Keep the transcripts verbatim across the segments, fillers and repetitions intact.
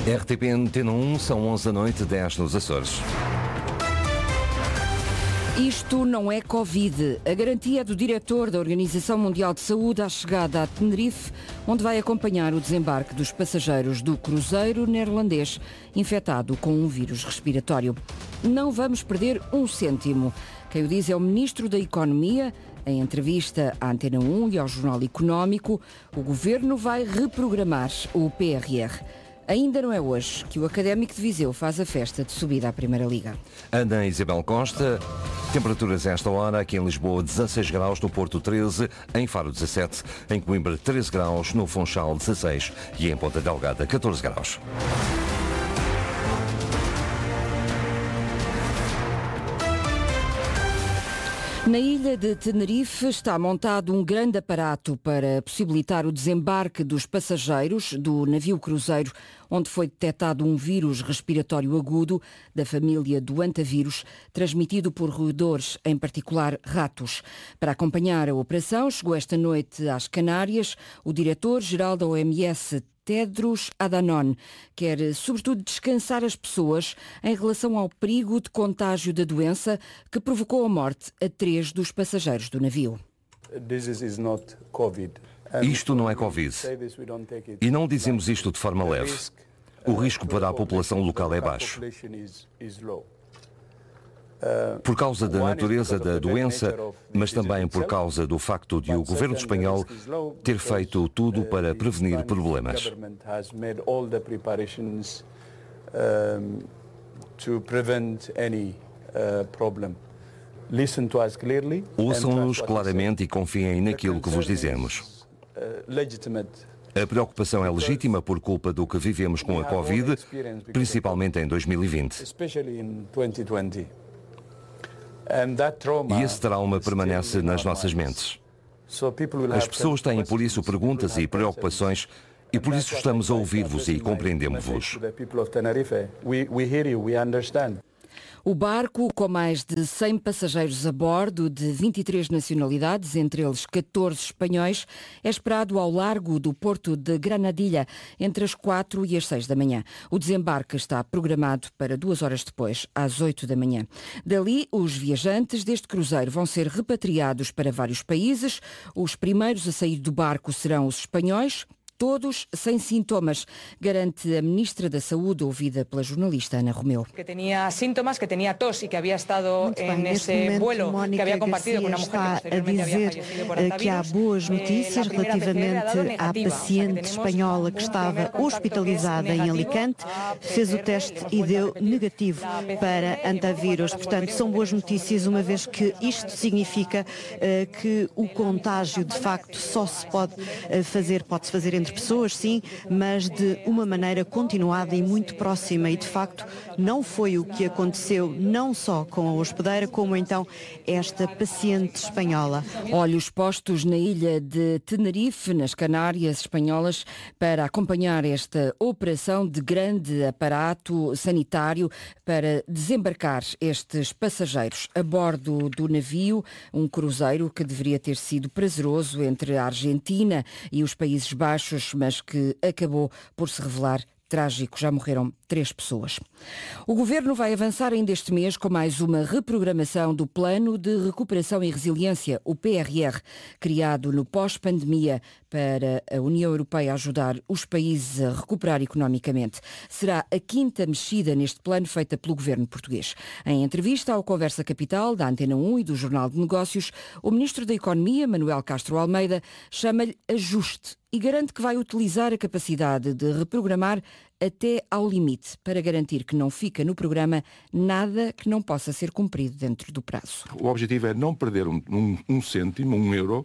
R T P Antena um, são onze da noite, dez nos Açores. Isto não é Covid. A garantia é do diretor da Organização Mundial de Saúde à chegada a Tenerife, onde vai acompanhar o desembarque dos passageiros do cruzeiro neerlandês infectado com um vírus respiratório. Não vamos perder um cêntimo. Quem o diz é o Ministro da Economia. Em entrevista à Antena um e ao Jornal Económico, o Governo vai reprogramar o P R R. Ainda não é hoje que o Académico de Viseu faz a festa de subida à Primeira Liga. Ana Isabel Costa, temperaturas a esta hora, aqui em Lisboa dezasseis graus, no Porto treze, em Faro dezassete, em Coimbra treze graus, no Funchal dezasseis e em Ponta Delgada catorze graus. Na ilha de Tenerife está montado um grande aparato para possibilitar o desembarque dos passageiros do navio cruzeiro, onde foi detectado um vírus respiratório agudo da família do hantavírus, transmitido por roedores, em particular ratos. Para acompanhar a operação, chegou esta noite às Canárias o diretor-geral da O M S, Tedros Adhanom, quer sobretudo descansar as pessoas em relação ao perigo de contágio da doença que provocou a morte a três dos passageiros do navio. Isto não é Covid. E não dizemos isto de forma leve. O risco para a população local é baixo. Por causa da natureza da doença, mas também por causa do facto de o governo espanhol ter feito tudo para prevenir problemas. Ouçam-nos claramente e confiem naquilo que vos dizemos. A preocupação é legítima por culpa do que vivemos com a Covid, principalmente em dois mil e vinte. E esse trauma permanece nas nossas mentes. As pessoas têm por isso perguntas e preocupações e por isso estamos a ouvir-vos e compreendemos-vos. O barco, com mais de cem passageiros a bordo, de vinte e três nacionalidades, entre eles catorze espanhóis, é esperado ao largo do porto de Granadilha, entre as quatro e as seis da manhã. O desembarque está programado para duas horas depois, às oito da manhã. Dali, os viajantes deste cruzeiro vão ser repatriados para vários países. Os primeiros a sair do barco serão os espanhóis, todos sem sintomas, garante a Ministra da Saúde, ouvida pela jornalista Ana Romeu. Que tinha sintomas, que tinha tos e que havia estado nesse vuelo que havia compartido com uma mulher que posteriormente havia falecido por hantavirus. Que há boas notícias relativamente à paciente espanhola que estava hospitalizada em Alicante, fez o teste e deu negativo para hantavirus. Portanto, são boas notícias, uma vez que isto significa uh, que o contágio, de facto, só se pode uh, fazer, pode-se fazer entre pessoas, sim, mas de uma maneira continuada e muito próxima, e de facto não foi o que aconteceu não só com a hospedeira, como então esta paciente espanhola. Olhos postos na ilha de Tenerife, nas Canárias espanholas, para acompanhar esta operação de grande aparato sanitário para desembarcar estes passageiros a bordo do navio, um cruzeiro que deveria ter sido prazeroso entre a Argentina e os Países Baixos, mas que acabou por se revelar trágico. Já morreram três pessoas. O Governo vai avançar ainda este mês com mais uma reprogramação do Plano de Recuperação e Resiliência, o P R R, criado no pós-pandemia para a União Europeia ajudar os países a recuperar economicamente. Será a quinta mexida neste plano feita pelo Governo português. Em entrevista ao Conversa Capital, da Antena um e do Jornal de Negócios, o Ministro da Economia, Manuel Castro Almeida, chama-lhe ajuste e garante que vai utilizar a capacidade de reprogramar até ao limite, para garantir que não fica no programa nada que não possa ser cumprido dentro do prazo. O objetivo é não perder um, um, um cêntimo, um euro,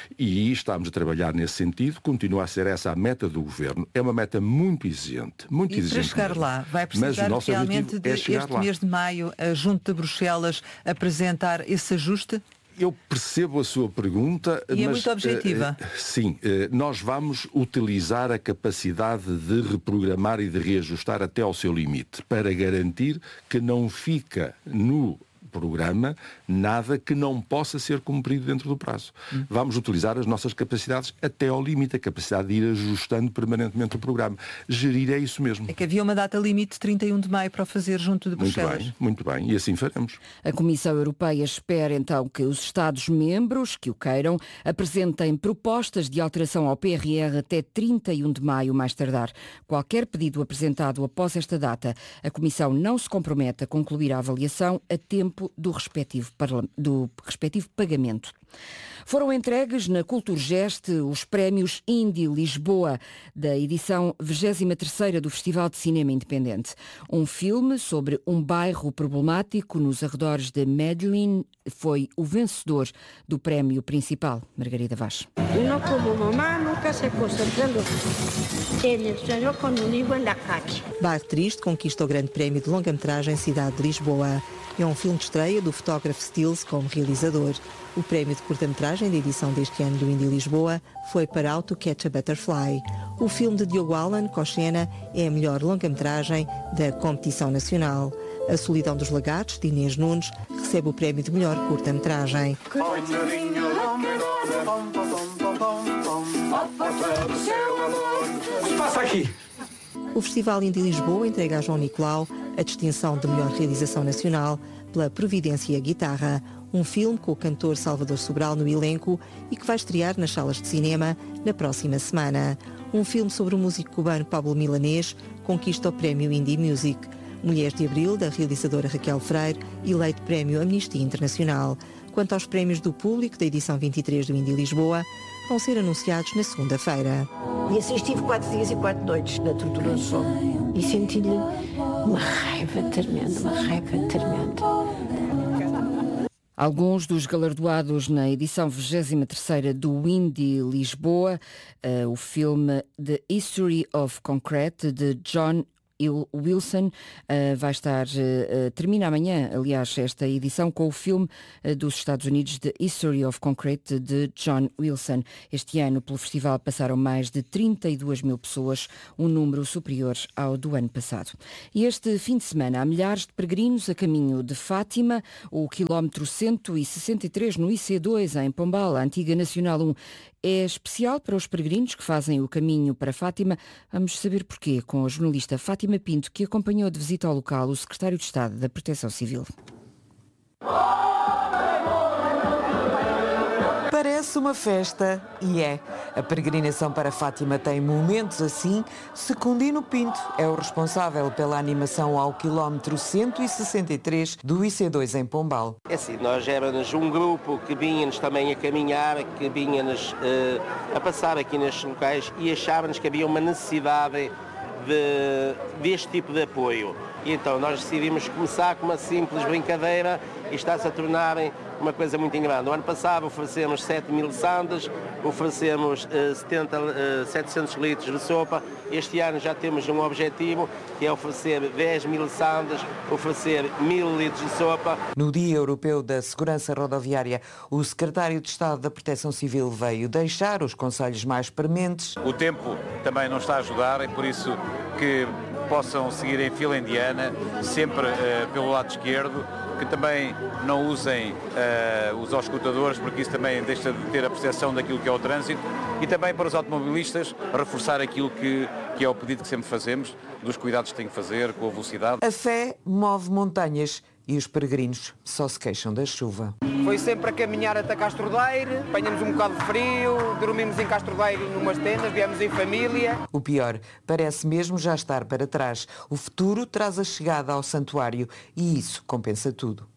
e estamos a trabalhar nesse sentido, continua a ser essa a meta do Governo. É uma meta muito exigente, muito e exigente. E para chegar mesmo. lá, vai precisar realmente de é este lá. mês de maio, a Junta de Bruxelas apresentar esse ajuste? Eu percebo a sua pergunta, e mas... é muito objetiva. Uh, sim, uh, nós vamos utilizar a capacidade de reprogramar e de reajustar até ao seu limite, para garantir que não fica no programa nada que não possa ser cumprido dentro do prazo. Hum. Vamos utilizar as nossas capacidades até ao limite, a capacidade de ir ajustando permanentemente o programa. Gerir é isso mesmo. É que havia uma data limite, trinta e um de maio, para fazer junto de Bruxelas. Muito bem, muito bem, e assim faremos. A Comissão Europeia espera então que os Estados-membros que o queiram apresentem propostas de alteração ao P R R até trinta e um de maio, mais tardar. Qualquer pedido apresentado após esta data, a Comissão não se compromete a concluir a avaliação a tempo do respectivo, do respectivo pagamento. Foram entregues na Culturgest os prémios Indie Lisboa, da edição vigésima terceira do Festival de Cinema Independente. Um filme sobre um bairro problemático nos arredores de Medellín foi o vencedor do prémio principal. Margarida Vaz. Uno como mamá nunca se concentrando. Ele sonhou com um livro na calle. Bairro Triste conquista o grande prémio de longa-metragem Cidade de Lisboa. É um filme de estreia do fotógrafo Stills como realizador. O prémio de curta-metragem da edição deste ano do Indie Lisboa foi para How to Catch a Butterfly. O filme de Diogo Alan, Cochena, é a melhor longa-metragem da competição nacional. A Solidão dos Lagartos, de Inês Nunes, recebe o prémio de melhor curta-metragem. O que passa aqui? O Festival Indie Lisboa entrega a João Nicolau a distinção de melhor realização nacional pela Providência e a Guitarra, um filme com o cantor Salvador Sobral no elenco e que vai estrear nas salas de cinema na próxima semana. Um filme sobre o músico cubano Pablo Milanés conquista o prémio Indie Music. Mulheres de Abril, da realizadora Raquel Freire, eleito prémio Amnistia Internacional. Quanto aos prémios do público da edição vinte e três do Indie Lisboa, vão ser anunciados na segunda-feira. E assim estive quatro dias e quatro noites na Tortura do Sono. E senti-lhe uma raiva tremenda, uma raiva tremenda. Alguns dos galardoados na edição vigésima terceira do Indie Lisboa, uh, o filme The History of Concrete, de John Wilson, uh, vai estar, uh, termina amanhã, aliás, esta edição com o filme uh, dos Estados Unidos The History of Concrete, de John Wilson. Este ano, pelo festival, passaram mais de trinta e duas mil pessoas, um número superior ao do ano passado. E este fim de semana, há milhares de peregrinos a caminho de Fátima, o quilómetro cento e sessenta e três no I C dois, em Pombal, a antiga Nacional um. É especial para os peregrinos que fazem o caminho para Fátima. Vamos saber porquê com a jornalista Fátima Pinto, que acompanhou de visita ao local o secretário de Estado da Proteção Civil. Parece uma festa, e é. A peregrinação para Fátima tem momentos assim. Secundino Pinto é o responsável pela animação ao quilómetro cento e sessenta e três do I C dois em Pombal. É assim, nós éramos um grupo que vinha-nos também a caminhar, que vinha-nos uh, a passar aqui nestes locais e achávamos que havia uma necessidade de, deste tipo de apoio. E então nós decidimos começar com uma simples brincadeira e está-se a tornar uma coisa muito grande. No ano passado oferecemos sete mil sandes, oferecemos uh, setenta, uh, setecentos litros de sopa. Este ano já temos um objetivo, que é oferecer dez mil sandes, oferecer mil litros de sopa. No Dia Europeu da Segurança Rodoviária, o secretário de Estado da Proteção Civil veio deixar os conselhos mais prementes. O tempo também não está a ajudar, é por isso que possam seguir em fila indiana, sempre uh, pelo lado esquerdo, que também não usem uh, os auscultadores, porque isso também deixa de ter a percepção daquilo que é o trânsito, e também para os automobilistas reforçar aquilo que, que é o pedido que sempre fazemos, dos cuidados que têm que fazer com a velocidade. A fé move montanhas e os peregrinos só se queixam da chuva. Foi sempre a caminhar até Castrodeiro, apanhamos um bocado de frio, dormimos em Castrodeiro numas tendas, viemos em família. O pior parece mesmo já estar para trás. O futuro traz a chegada ao santuário e isso compensa tudo.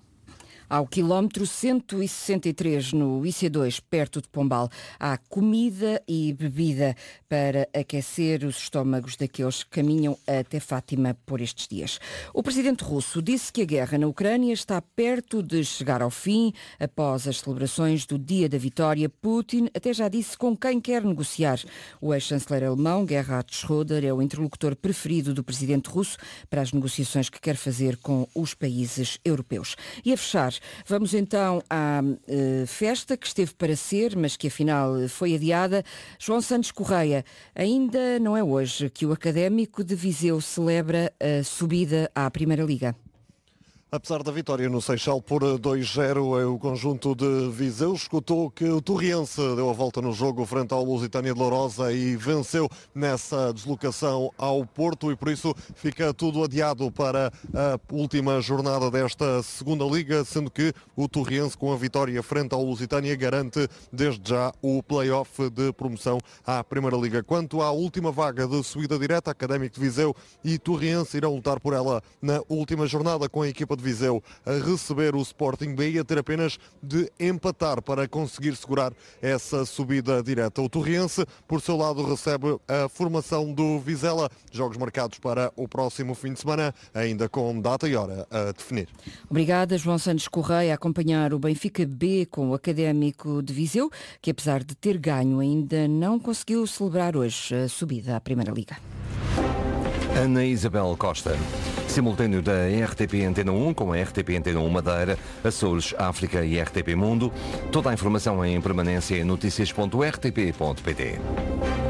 Ao quilómetro cento e sessenta e três, no I C dois, perto de Pombal, há comida e bebida para aquecer os estômagos daqueles que caminham até Fátima por estes dias. O presidente russo disse que a guerra na Ucrânia está perto de chegar ao fim. Após as celebrações do Dia da Vitória, Putin até já disse com quem quer negociar. O ex-chanceler alemão, Gerhard Schröder, é o interlocutor preferido do presidente russo para as negociações que quer fazer com os países europeus. E a fechar, vamos então à uh, festa que esteve para ser, mas que afinal foi adiada. João Santos Correia, ainda não é hoje que o Académico de Viseu celebra a subida à Primeira Liga. Apesar da vitória no Seixal por dois zero, o conjunto de Viseu escutou que o Torriense deu a volta no jogo frente ao Lusitânia de Lourosa e venceu nessa deslocação ao Porto e por isso fica tudo adiado para a última jornada desta segunda Liga, sendo que o Torriense com a vitória frente ao Lusitânia garante desde já o play-off de promoção à Primeira Liga. Quanto à última vaga de subida direta, Académico de Viseu e Torriense irão lutar por ela na última jornada, com a equipa de Viseu a receber o Sporting B e a ter apenas de empatar para conseguir segurar essa subida direta. O Torriense, por seu lado, recebe a formação do Vizela. Jogos marcados para o próximo fim de semana, ainda com data e hora a definir. Obrigada, João Santos Correia, a acompanhar o Benfica B com o Académico de Viseu, que apesar de ter ganho ainda não conseguiu celebrar hoje a subida à Primeira Liga. Ana Isabel Costa. Simultâneo da R T P Antena um com a R T P Antena um Madeira, Açores, África e R T P Mundo. Toda a informação em permanência em notícias ponto r t p ponto p t.